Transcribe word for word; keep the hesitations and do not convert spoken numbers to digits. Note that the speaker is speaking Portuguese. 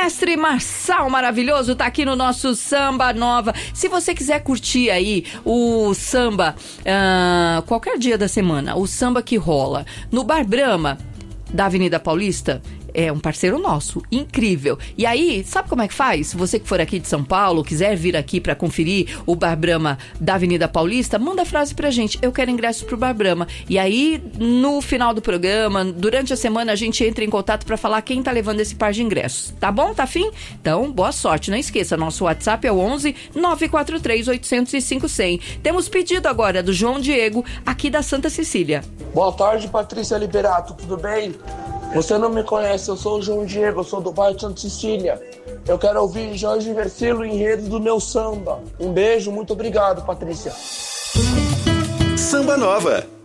Mestre Marçal maravilhoso tá aqui no nosso Samba Nova. Se você quiser curtir aí o samba, uh, qualquer dia da semana, o samba que rola no Bar Brahma da Avenida Paulista, é um parceiro nosso, incrível. E aí, sabe como é que faz? Você que for aqui de São Paulo, quiser vir aqui pra conferir o Bar Brahma da Avenida Paulista, manda a frase pra gente: eu quero ingressos pro Bar Brahma. E aí, no final do programa, durante a semana, a gente entra em contato pra falar quem tá levando esse par de ingressos. Tá bom? Tá fim? Então, boa sorte. Não esqueça, nosso WhatsApp é o onze, nove quatro três, oito zero cinco, cem. Temos pedido agora do João Diego, aqui da Santa Cecília. Boa tarde, Patrícia Liberato, tudo bem? Você não me conhece, eu sou o João Diego, eu sou do bairro de Santa Cecília. Eu quero ouvir Jorge Versilo, enredo do meu samba. Um beijo, muito obrigado, Patrícia. Samba Nova.